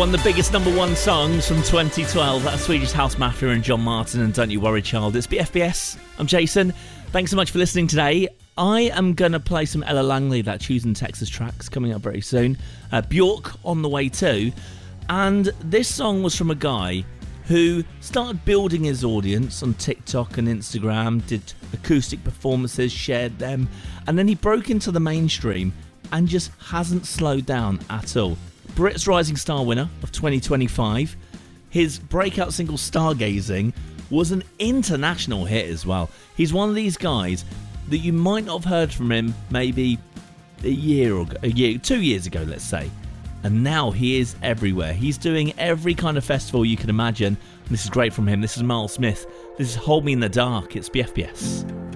One of the biggest number one songs from 2012. That's Swedish House Mafia and John Martin and Don't You Worry Child. It's BFBS. I'm Jason. Thanks so much for listening today. I am going to play some Ella Langley, that Choosing Texas tracks, coming up very soon. Bjork on the way too. And this song was from a guy who started building his audience on TikTok and Instagram, did acoustic performances, shared them, and then he broke into the mainstream and just hasn't slowed down at all. Brits Rising Star winner of 2025. His breakout single Stargazing was an international hit as well. He's one of these guys that you might not have heard from him maybe a year, 2 years ago, let's say. And now he is everywhere. He's doing every kind of festival you can imagine. And this is great from him. This is Miles Smith. This is Hold Me in the Dark. It's BFBS.